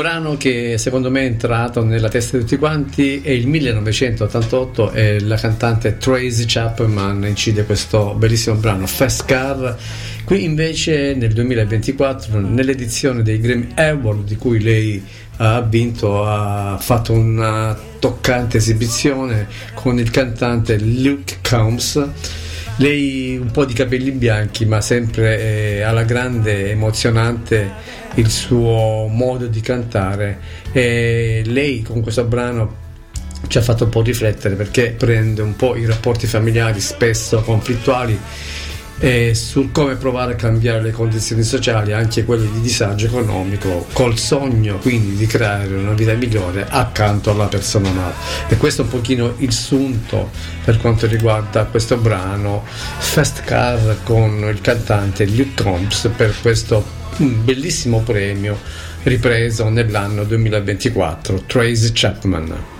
brano che secondo me è entrato nella testa di tutti quanti è il 1988 e la cantante Tracy Chapman incide questo bellissimo brano Fast Car. Qui invece nel 2024 nell'edizione dei Grammy Award di cui lei ha vinto, ha fatto una toccante esibizione con il cantante Luke Combs. Lei un po' di capelli bianchi, ma sempre alla grande, emozionante il suo modo di cantare, e lei con questo brano ci ha fatto un po' riflettere, perché prende un po' i rapporti familiari spesso conflittuali sul come provare a cambiare le condizioni sociali, anche quelle di disagio economico, col sogno quindi di creare una vita migliore accanto alla persona amata. E questo è un pochino il sunto per quanto riguarda questo brano Fast Car con il cantante Luke Combs per questo bellissimo premio ripreso nell'anno 2024, Tracy Chapman.